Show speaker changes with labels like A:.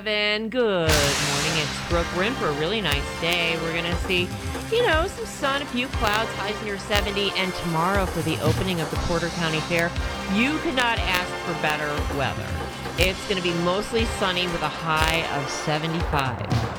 A: Good morning. It's Brooke Rimper. Really nice day. We're going to see, some sun, a few clouds, highs near 70. And tomorrow for the opening of the Porter County Fair, you could not ask for better weather. It's going to be mostly sunny with a high of 75.